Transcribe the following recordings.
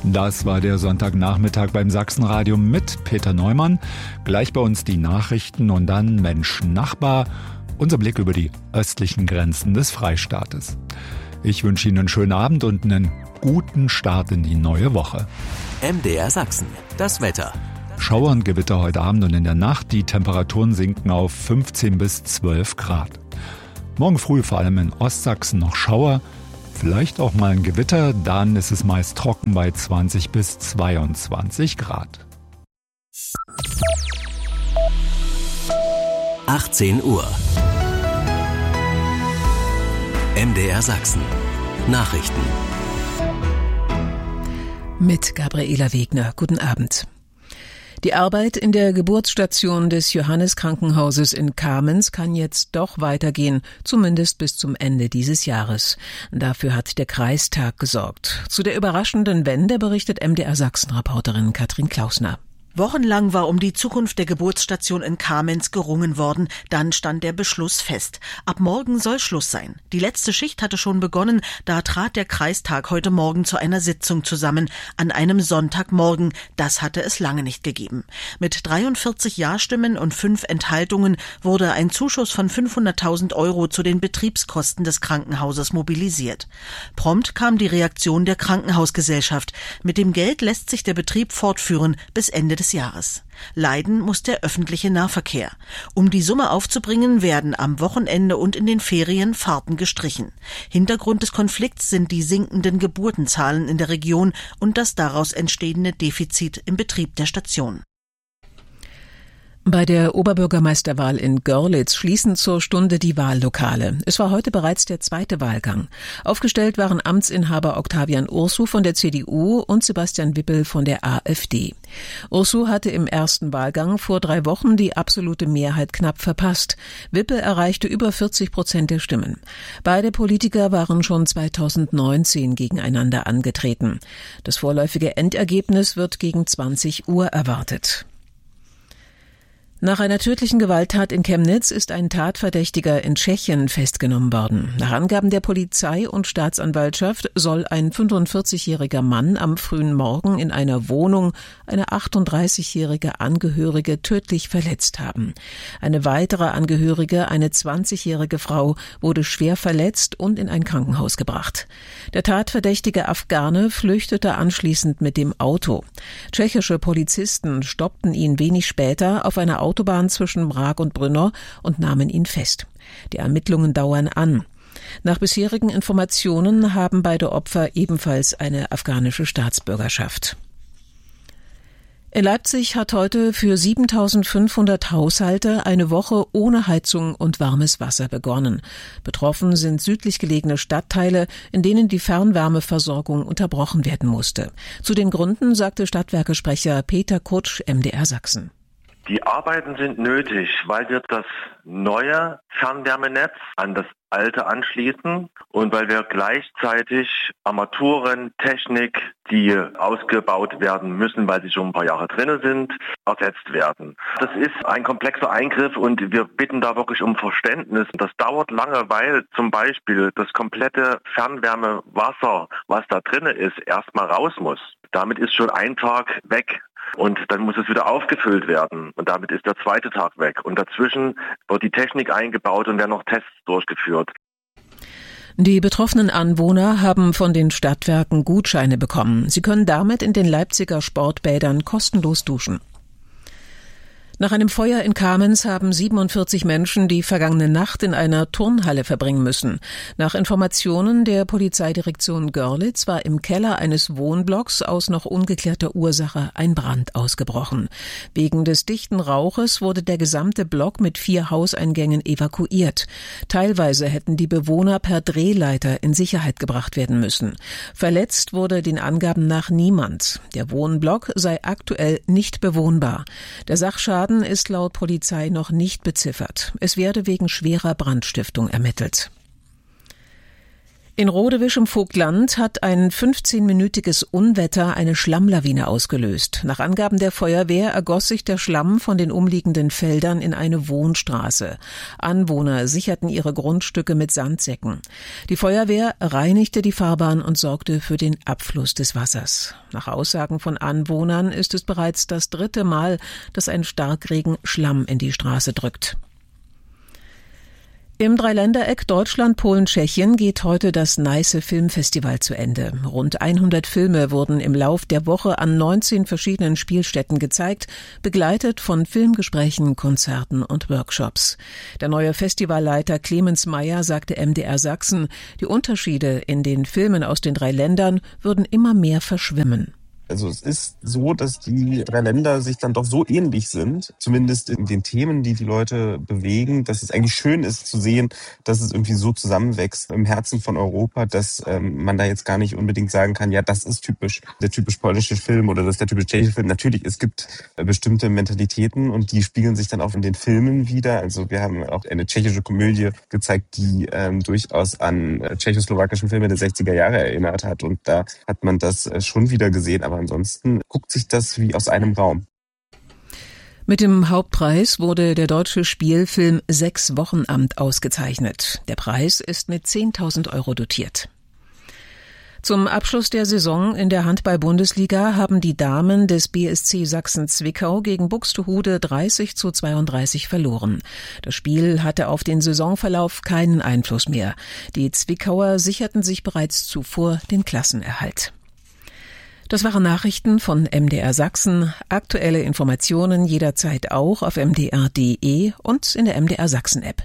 Das war der Sonntagnachmittag beim Sachsenradio mit Peter Neumann. Gleich bei uns die Nachrichten und dann Mensch Nachbar, unser Blick über die östlichen Grenzen des Freistaates. Ich wünsche Ihnen einen schönen Abend und einen guten Start in die neue Woche. MDR Sachsen, das Wetter. Schauer und Gewitter heute Abend und in der Nacht. Die Temperaturen sinken auf 15 bis 12 Grad. Morgen früh vor allem in Ostsachsen noch Schauer. Vielleicht auch mal ein Gewitter, dann ist es meist trocken bei 20 bis 22 Grad. 18 Uhr. MDR Sachsen. Nachrichten. Mit Gabriela Wegner. Guten Abend. Die Arbeit in der Geburtsstation des Johannes-Krankenhauses in Kamenz kann jetzt doch weitergehen, zumindest bis zum Ende dieses Jahres. Dafür hat der Kreistag gesorgt. Zu der überraschenden Wende berichtet MDR Sachsen-Reporterin Katrin Klausner. Wochenlang war um die Zukunft der Geburtsstation in Kamenz gerungen worden. Dann stand der Beschluss fest. Ab morgen soll Schluss sein. Die letzte Schicht hatte schon begonnen. Da trat der Kreistag heute Morgen zu einer Sitzung zusammen. An einem Sonntagmorgen. Das hatte es lange nicht gegeben. Mit 43 Ja-Stimmen und 5 Enthaltungen wurde ein Zuschuss von 500.000 € zu den Betriebskosten des Krankenhauses mobilisiert. Prompt kam die Reaktion der Krankenhausgesellschaft. Mit dem Geld lässt sich der Betrieb fortführen bis Ende des Jahres. Leiden muss der öffentliche Nahverkehr. Um die Summe aufzubringen, werden am Wochenende und in den Ferien Fahrten gestrichen. Hintergrund des Konflikts sind die sinkenden Geburtenzahlen in der Region und das daraus entstehende Defizit im Betrieb der Station. Bei der Oberbürgermeisterwahl in Görlitz schließen zur Stunde die Wahllokale. Es war heute bereits der zweite Wahlgang. Aufgestellt waren Amtsinhaber Octavian Ursu von der CDU und Sebastian Wippel von der AfD. Ursu hatte im ersten Wahlgang vor 3 Wochen die absolute Mehrheit knapp verpasst. Wippel erreichte über 40% der Stimmen. Beide Politiker waren schon 2019 gegeneinander angetreten. Das vorläufige Endergebnis wird gegen 20 Uhr erwartet. Nach einer tödlichen Gewalttat in Chemnitz ist ein Tatverdächtiger in Tschechien festgenommen worden. Nach Angaben der Polizei und Staatsanwaltschaft soll ein 45-jähriger Mann am frühen Morgen in einer Wohnung eine 38-jährige Angehörige tödlich verletzt haben. Eine weitere Angehörige, eine 20-jährige Frau, wurde schwer verletzt und in ein Krankenhaus gebracht. Der tatverdächtige Afghane flüchtete anschließend mit dem Auto. Tschechische Polizisten stoppten ihn wenig später auf einer Autobahn zwischen Prag und Brno und nahmen ihn fest. Die Ermittlungen dauern an. Nach bisherigen Informationen haben beide Opfer ebenfalls eine afghanische Staatsbürgerschaft. In Leipzig hat heute für 7.500 Haushalte eine Woche ohne Heizung und warmes Wasser begonnen. Betroffen sind südlich gelegene Stadtteile, in denen die Fernwärmeversorgung unterbrochen werden musste. Zu den Gründen sagte Stadtwerke-Sprecher Peter Kutsch, MDR Sachsen. Die Arbeiten sind nötig, weil wir das neue Fernwärmenetz an das alte anschließen und weil wir gleichzeitig Armaturen, Technik, die ausgebaut werden müssen, weil sie schon ein paar Jahre drin sind, ersetzt werden. Das ist ein komplexer Eingriff und wir bitten da wirklich um Verständnis. Das dauert lange, weil zum Beispiel das komplette Fernwärmewasser, was da drin ist, erstmal raus muss. Damit ist schon ein Tag weg. Und dann muss es wieder aufgefüllt werden. Und damit ist der zweite Tag weg. Und dazwischen wird die Technik eingebaut und werden noch Tests durchgeführt. Die betroffenen Anwohner haben von den Stadtwerken Gutscheine bekommen. Sie können damit in den Leipziger Sportbädern kostenlos duschen. Nach einem Feuer in Kamenz haben 47 Menschen die vergangene Nacht in einer Turnhalle verbringen müssen. Nach Informationen der Polizeidirektion Görlitz war im Keller eines Wohnblocks aus noch ungeklärter Ursache ein Brand ausgebrochen. Wegen des dichten Rauches wurde der gesamte Block mit 4 Hauseingängen evakuiert. Teilweise hätten die Bewohner per Drehleiter in Sicherheit gebracht werden müssen. Verletzt wurde den Angaben nach niemand. Der Wohnblock sei aktuell nicht bewohnbar. Der Sachschaden ist laut Polizei noch nicht beziffert. Es werde wegen schwerer Brandstiftung ermittelt. In Rodewisch im Vogtland hat ein 15-minütiges Unwetter eine Schlammlawine ausgelöst. Nach Angaben der Feuerwehr ergoss sich der Schlamm von den umliegenden Feldern in eine Wohnstraße. Anwohner sicherten ihre Grundstücke mit Sandsäcken. Die Feuerwehr reinigte die Fahrbahn und sorgte für den Abfluss des Wassers. Nach Aussagen von Anwohnern ist es bereits das 3. Mal, dass ein Starkregen Schlamm in die Straße drückt. Im Dreiländereck Deutschland, Polen, Tschechien geht heute das Neiße Filmfestival zu Ende. Rund 100 Filme wurden im Lauf der Woche an 19 verschiedenen Spielstätten gezeigt, begleitet von Filmgesprächen, Konzerten und Workshops. Der neue Festivalleiter Clemens Meyer sagte MDR Sachsen, die Unterschiede in den Filmen aus den 3 Ländern würden immer mehr verschwimmen. Also es ist so, dass die 3 Länder sich dann doch so ähnlich sind, zumindest in den Themen, die die Leute bewegen, dass es eigentlich schön ist zu sehen, dass es irgendwie so zusammenwächst im Herzen von Europa, dass man da jetzt gar nicht unbedingt sagen kann, ja, das ist der typisch polnische Film oder das ist der typisch tschechische Film. Natürlich, es gibt bestimmte Mentalitäten und die spiegeln sich dann auch in den Filmen wieder. Also wir haben auch eine tschechische Komödie gezeigt, die durchaus an tschechoslowakischen Filme der 60er Jahre erinnert hat und da hat man das schon wieder gesehen, aber ansonsten guckt sich das wie aus einem Raum. Mit dem Hauptpreis wurde der deutsche Spielfilm 6 Wochenamt ausgezeichnet. Der Preis ist mit 10.000 € dotiert. Zum Abschluss der Saison in der Handball-Bundesliga haben die Damen des BSC Sachsen-Zwickau gegen Buxtehude 30:32 verloren. Das Spiel hatte auf den Saisonverlauf keinen Einfluss mehr. Die Zwickauer sicherten sich bereits zuvor den Klassenerhalt. Das waren Nachrichten von MDR Sachsen. Aktuelle Informationen jederzeit auch auf mdr.de und in der MDR Sachsen App.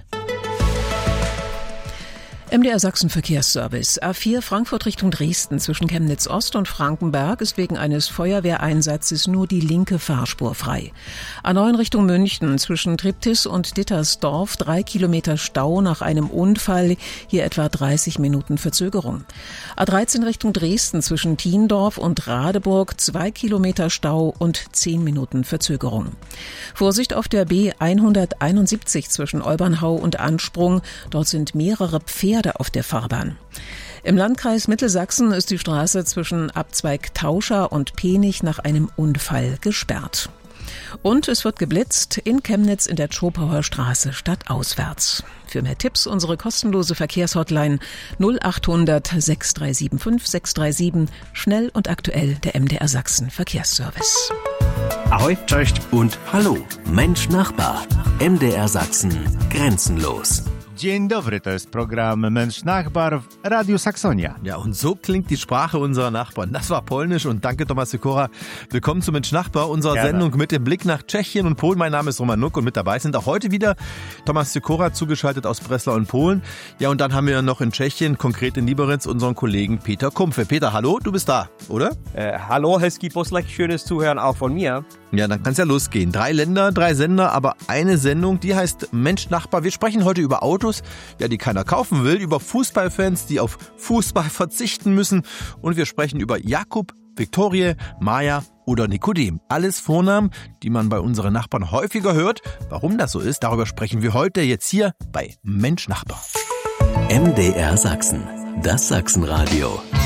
MDR Sachsen Verkehrsservice. A4 Frankfurt Richtung Dresden zwischen Chemnitz Ost und Frankenberg ist wegen eines Feuerwehreinsatzes nur die linke Fahrspur frei. A9 Richtung München zwischen Triptis und Dittersdorf 3 Kilometer Stau nach einem Unfall, hier etwa 30 Minuten Verzögerung. A13 Richtung Dresden zwischen Thiendorf und Radeburg 2 Kilometer Stau und 10 Minuten Verzögerung. Vorsicht auf der B171 zwischen Olbernhau und Ansprung, dort sind mehrere Pferde auf der Fahrbahn. Im Landkreis Mittelsachsen ist die Straße zwischen Abzweig Tauscher und Penich nach einem Unfall gesperrt. Und es wird geblitzt in Chemnitz in der Tschopauer Straße stadtauswärts. Für mehr Tipps unsere kostenlose Verkehrshotline 0800 6375 637, schnell und aktuell der MDR Sachsen Verkehrsservice. Ahoi, cześć und hallo, Mensch Nachbar, MDR Sachsen, grenzenlos. Dzień dobry, to ist Programm Mensch Nachbar w Radio Saxonia. Ja, und so klingt die Sprache unserer Nachbarn. Das war Polnisch und danke Thomas Sikora. Willkommen zu Mensch Nachbar, unserer Sendung mit dem Blick nach Tschechien und Polen. Mein Name ist Roman Nuck und mit dabei sind auch heute wieder Thomas Sikora, zugeschaltet aus Breslau und Polen. Ja, und dann haben wir noch in Tschechien, konkret in Liberec, unseren Kollegen Peter Kumpfe. Peter, hallo, du bist da, oder? Hallo, hezký poslech, schönes Zuhören auch von mir. Ja, dann kann's ja losgehen. 3 Länder, 3 Sender, aber eine Sendung, die heißt Mensch Nachbar. Wir sprechen heute über Autos, ja, die keiner kaufen will, über Fußballfans, die auf Fußball verzichten müssen und wir sprechen über Jakub, Viktorie, Maja oder Nikodem. Alles Vornamen, die man bei unseren Nachbarn häufiger hört. Warum das so ist, darüber sprechen wir heute jetzt hier bei Mensch Nachbar. MDR Sachsen, das Sachsenradio.